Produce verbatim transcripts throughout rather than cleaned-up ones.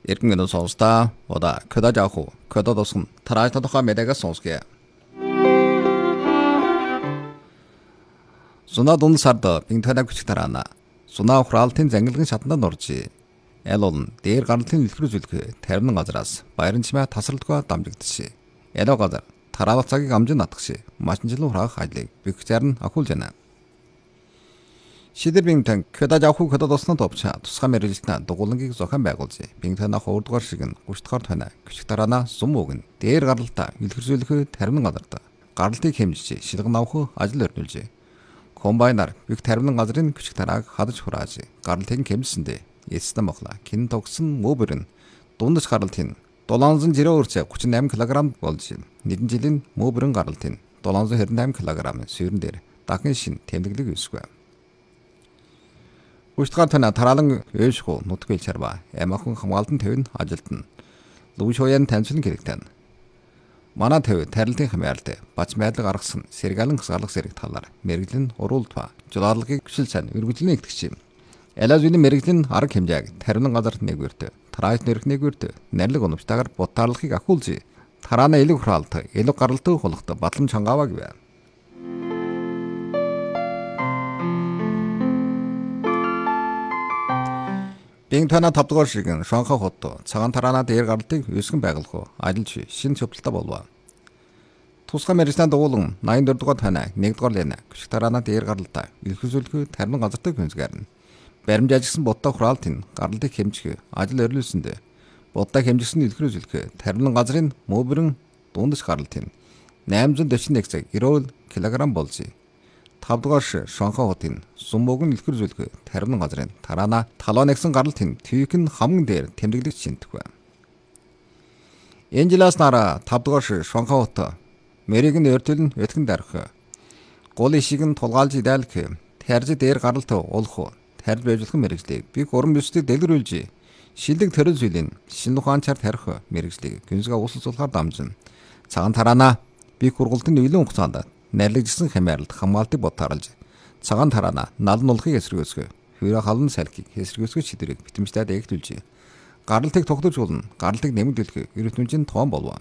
Эргэн сонсдаа удаа көдөж авах көдөд усгын тарааж тодорхой мэдээг сонсгоё. Зуна дунд сард бинтэнэ хүч тараана. Зуна ухраалтын зангилгын шатанд орж аль олон дээр гарлын илэрхийлэх тарин газраас баярын чимээ тасралтгүй дамжигдсан. Ялаа газар тараалах цагийг амжин натгаш машинчлан хураах ажлыг бигцээр нь ахуулж байна. Шидэр бинтэн көдөж авах көдөд усны товча тусгай мэрэгжилтэн дугуулангийг зохион байгуулж бинтэнэ хурдгаар шиг нь гүшдгээр тоноо küçük тараана сум өгн дээр гарлалтаа илэрхийлэх тарин газарт гарлтыг хэмжиж шилгэн авах ажил өрнүүлж комбайнаар биг тарин газрын küçük тарааг хадаж хурааж гарлтыг хэмжсэндээ эцэстэн моглоо кин тогсон мөбөрн дундаж гарлтын долоонзон жирэ өрцө гучин восемь килограмм болж нэгэн жилийн мөбөрн гарлтын долоонзон хэдэн восемь килограмм сүйрэн дээр дахин шин тэмдэглэг үүсгэв. Гүшдгээр тоноо тараалан өөшгөө нутгил чарва ямахан хамгаалтан төвн ажилтан лүүшөөен танцлан хэрэгтэн. Манай төв тарилтын хамгаалалт бач байдлыг гаргасан сэргэлэн хасгаалах зэрэг талаар мэрэгжлийн уруултва жуулаарлагыг хүсэл сайн үргэлжлэн нэгтгэж юм. Элазүний мэрэгжлийн арга хэмжээг тарин газарт нэгвэрт тарааж нэрх нэгвэрт нэрлэг оновчтойгоор бутаарлахыг ахуулж тараана элэг хураалт элэг гаралтай хулахт батлам чангааваа гэв. Бинтэнэ тавдугаар шигэн Шанхай хот цагаан тараана дээр гарлтыг үүсгэн байгуулах ажилч шин цөвлөлтөй болов. Тусгай мэрэгжлийн дуулан восемь дөрөвдүгээр тоноо нэгдүгээр лэн küçük тараана дээр гарлтаа илэрхийлэх тарин газартай гүнзгээрнэ. Баримж ажигсан будаа хураалтын гарлтыг хэмжих ажил өрнүүлсэндээ будаа хэмжигсэн илэрхийлэх тарин газрын мөбөрн дундаж гарлтын восемьсот сорок нэг цаг нэрвэл килограмм болж тавдугаар Шанхай хотын сумбог нь илэрхийлэх тарин газрын тараана талаа нэгсэн гарлтын твик нь хамгийн дээр тэмдэглэж шинтгэв. Энэ жилээс нара тавдугаар Шанхай хот мэрийг нь өртөлн өтгөн дарах гол ишиг нь тулгаалж идэлх тарж дээр гаралт уулах тарж байжуулах мэрэгжлийг биг уран бүсдийг дэлгэрүүлж шилдэг төрөл зүйлийн шинэ ухаанчаар тарих мэрэгжлийг гүнзгий усалцуулахаар дамжин цагаан тараана биг хургалтын нөлөө хугацаанд нэрлэгдсэн хямааралд хамгаалтыг ботаарлж цагаан тараана налан улахыг эсэргүүцгөө хөрө халан салхийг эсэргүүцгөө шидрийг битэмжтэй дээгтүүлж гарлтыг тогтоожуулна гарлтыг нэмэгдүүлэх эрдэмтэн тоон болов.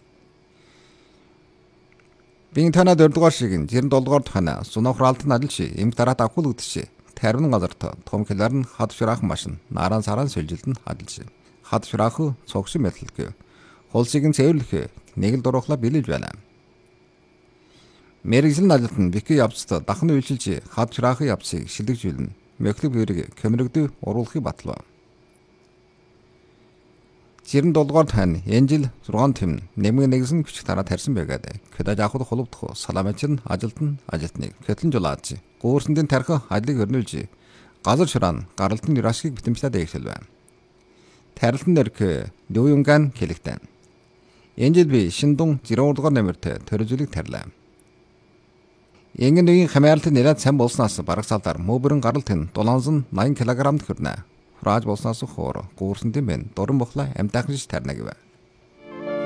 Бинтэнэ дөрөвдүгээр шигэн жирэн долдугаар тоноо зуна хураалтын ажилч эмх дараат авахулгдчих тарин газарт том хилаар нь хад шураах машин наран саран сэлжилтэн адилж хад шураах цогсон мэтлэг хулсыг нь цэвэрлэх нэг л дурахла билэж байна. Мэрэгжлийн ажилтан бики явцад дахны үйлчилж хад шураахын явцыг шилэгжүүлнэ. Мөхлөг бүрийг комирэгдүү уруулахыг батлав. жирэн долдугаар тань энэ жил зургаан тэм нэмэг нэгсэн küçük тараа тарьсан байгаад көдөж авахд холбогдох саламчин ажилтан ажилтныг хөтлөн жулааж гуурсандын тарих ажлыг өрнүүлж газар шураан гаралтын юрашгийг битэмжтэй дээгшэлвэ. Тарилтан нэрх Дүүюнган хэлэгтэн. Энэ жил би Шиндун жирэн дугаар нэмэрт төрөжлийг тарлаа. Ингэн үеийн хамгаалтын нэрээд сайн болсноос барагсаалаар мөбөрн гаралтын долоонзон восемь килограммд хүрнэ. Хурааж болсноос хоор гуурсандын бэн дуран бохла амтайхан шиш тарна гэв.